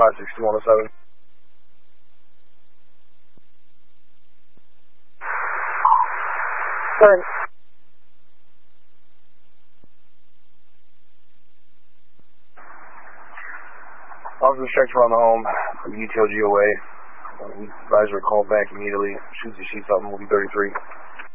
562-107. Good. Officer checks around the home. UTLG away. Advisor call back immediately. Shoots the sheets up, movie 33.